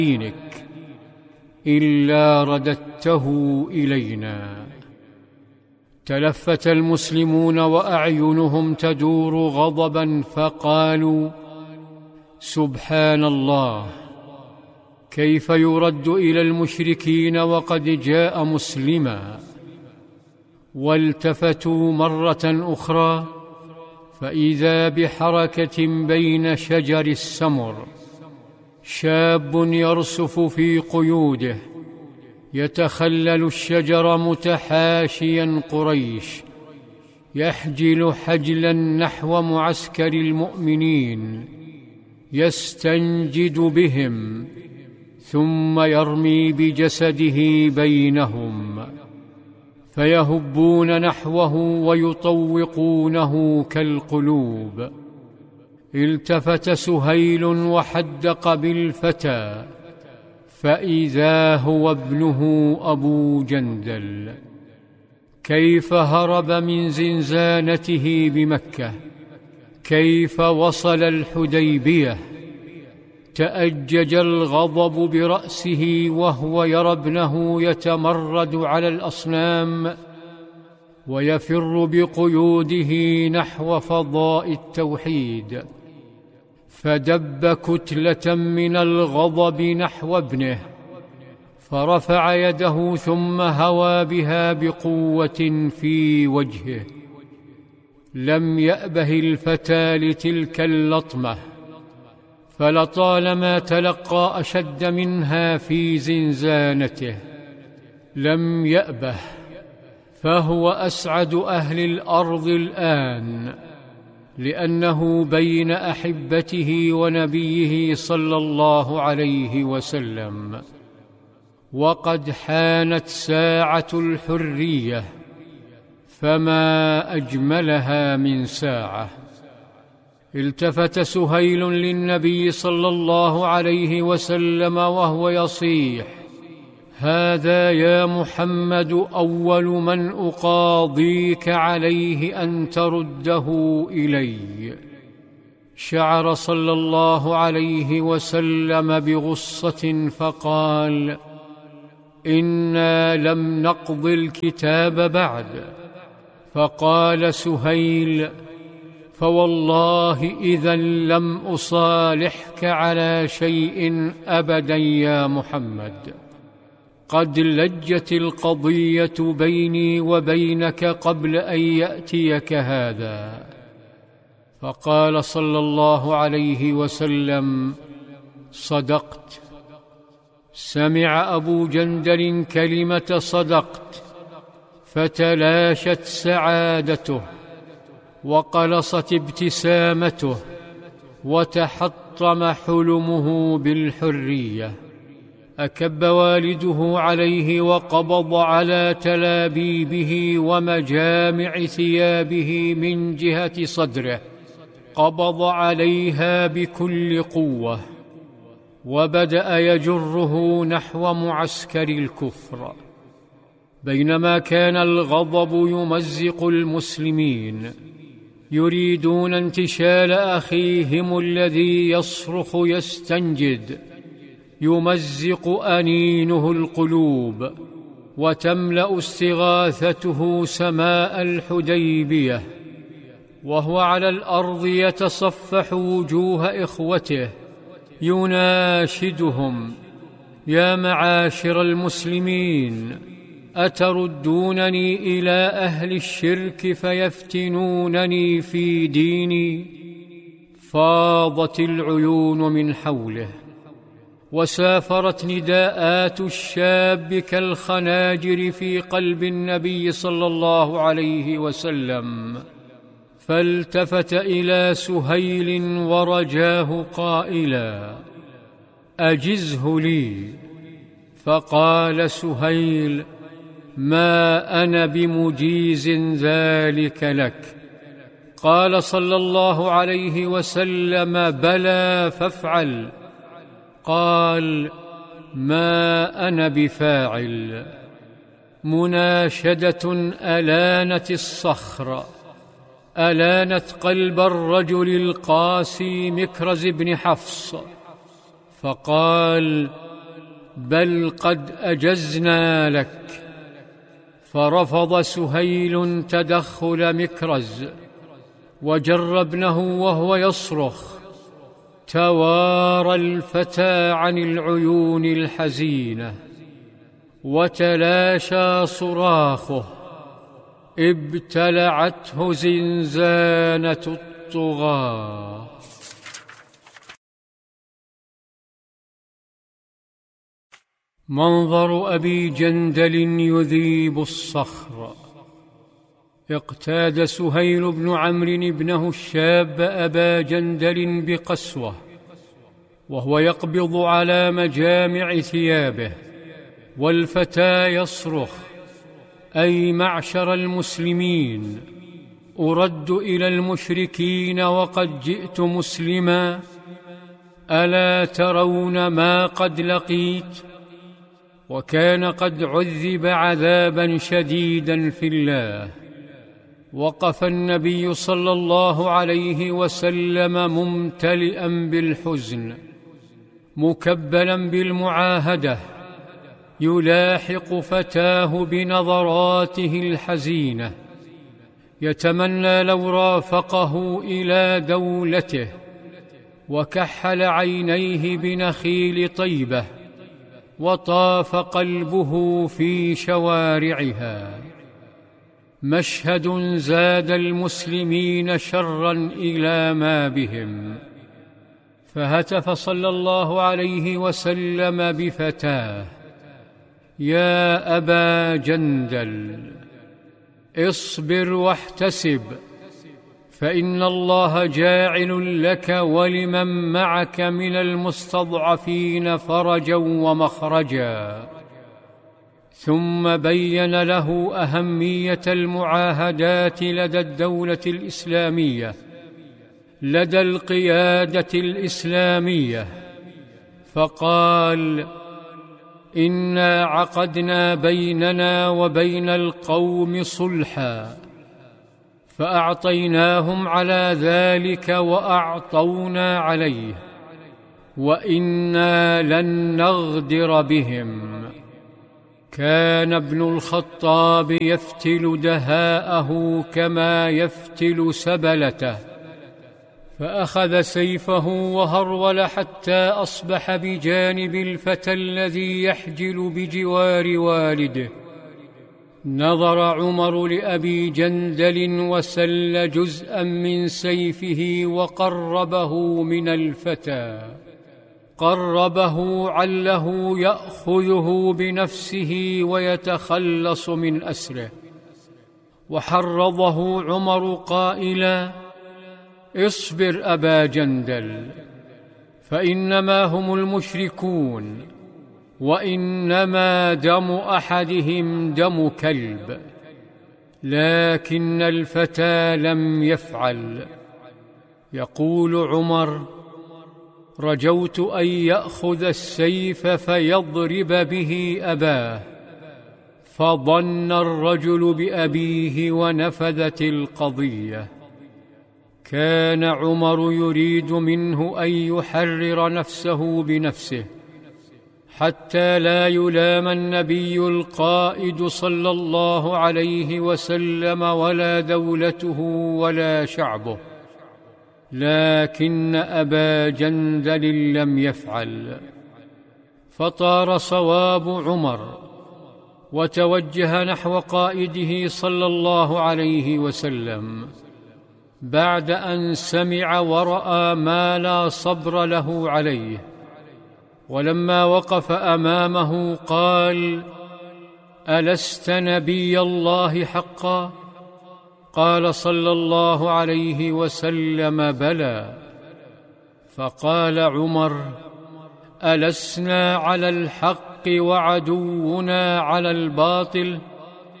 دينك إلا رددته إلينا. تلفت المسلمون وأعينهم تدور غضبا فقالوا: سبحان الله، كيف يرد إلى المشركين وقد جاء مسلما؟ والتفتوا مرة أخرى فإذا بحركة بين شجر السمر، شاب يرسف في قيوده يتخلل الشجر متحاشيا قريش، يحجل حجلا نحو معسكر المؤمنين، يستنجد بهم ثم يرمي بجسده بينهم، فيهبون نحوه ويطوقونه كالقلوب. التفت سهيل وحدق بالفتى فإذا هو ابنه أبو جندل. كيف هرب من زنزانته بمكة، كيف وصل الحديبية. تأجج الغضب برأسه وهو يرى ابنه يتمرد على الأصنام ويفر بقيوده نحو فضاء التوحيد، فدب كتلة من الغضب نحو ابنه، فرفع يده ثم هوى بها بقوة في وجهه. لم يأبه الفتى لتلك اللطمة، فلطالما تلقى أشد منها في زنزانته. لم يأبه، فهو أسعد أهل الأرض الآن، لأنه بين أحبته ونبيه صلى الله عليه وسلم. وقد حانت ساعة الحرية، فما أجملها من ساعة. التفت سهيل للنبي صلى الله عليه وسلم وهو يصيح: هذا يا محمد أول من أقاضيك عليه أن ترده إلي. شعر صلى الله عليه وسلم بغصة فقال: إنا لم نقض الكتاب بعد. فقال سهيل: فوالله إذا لم أصالحك على شيء أبدا يا محمد. قد لجت القضية بيني وبينك قبل أن يأتيك هذا. فقال صلى الله عليه وسلم: صدقت. سمع أبو جندل كلمة صدقت فتلاشت سعادته وقلصت ابتسامته وتحطم حلمه بالحرية. أكب والده عليه وقبض على تلابيبه ومجامع ثيابه من جهة صدره، قبض عليها بكل قوة وبدأ يجره نحو معسكر الكفر. بينما كان الغضب يمزق المسلمين يريدون انتشال أخيهم الذي يصرخ يستنجد، يمزق أنينه القلوب وتملأ استغاثته سماء الحديبية، وهو على الأرض يتصفح وجوه إخوته يناشدهم: يا معاشر المسلمين، أتردونني إلى أهل الشرك فيفتنونني في ديني؟ فاضت العيون من حوله، وسافرت نداءات الشاب كالخناجر في قلب النبي صلى الله عليه وسلم. فالتفت إلى سهيل ورجاه قائلا: أجزه لي. فقال سهيل: ما أنا بمجيز ذلك لك. قال صلى الله عليه وسلم: بلى فافعل. قال: ما أنا بفاعل. مناشدة ألانت الصخر، ألانت قلب الرجل القاسي مكرز بن حفص، فقال: بل قد أجزنا لك. فرفض سهيل تدخل مكرز، وجر ابنه وهو يصرخ. توارى الفتى عن العيون الحزينة وتلاشى صراخه، ابتلعته زنزانة الطغاة. منظر أبي جندل يذيب الصخر. اقتاد سهيل بن عمرو ابنه الشاب أبا جندل بقسوة وهو يقبض على مجامع ثيابه، والفتى يصرخ: أي معشر المسلمين، أرد إلى المشركين وقد جئت مسلما؟ ألا ترون ما قد لقيت؟ وكان قد عذب عذابا شديدا في الله. وقف النبي صلى الله عليه وسلم ممتلئا بالحزن، مكبلا بالمعاهدة، يلاحق فتاه بنظراته الحزينة، يتمنى لو رافقه إلى دولته، وكحل عينيه بنخيل طيبة، وطاف قلبه في شوارعها. مشهد زاد المسلمين شرا إلى ما بهم. فهتف صلى الله عليه وسلم بفتاه: يا أبا جندل، اصبر واحتسب، فإن الله جاعل لك ولمن معك من المستضعفين فرجا ومخرجا. ثم بين له أهمية المعاهدات لدى الدولة الإسلامية، لدى القيادة الإسلامية، فقال: إنا عقدنا بيننا وبين القوم صلحا، فأعطيناهم على ذلك وأعطونا عليه، وإنا لن نغدر بهم. كان ابن الخطاب يفتل دهاءه كما يفتل سبلته، فأخذ سيفه وهرول حتى أصبح بجانب الفتى الذي يحجل بجوار والده. نظر عمر لأبي جندل وسل جزءا من سيفه وقربه من الفتى، قربه عله يأخذه بنفسه ويتخلص من أسره. وحرضه عمر قائلا: اصبر أبا جندل، فإنما هم المشركون، وإنما دم أحدهم دم كلب. لكن الفتى لم يفعل. يقول عمر: رجوت أن يأخذ السيف فيضرب به أباه، فضن الرجل بأبيه ونفذت القضية. كان عمر يريد منه أن يحرر نفسه بنفسه، حتى لا يلام النبي القائد صلى الله عليه وسلم ولا دولته ولا شعبه. لكن أبا جندل لم يفعل. فطار صواب عمر وتوجه نحو قائده صلى الله عليه وسلم، بعد أن سمع ورأى ما لا صبر له عليه. ولما وقف أمامه قال: ألست نبي الله حقا؟ قال صلى الله عليه وسلم: بلى. فقال عمر: ألسنا على الحق وعدونا على الباطل؟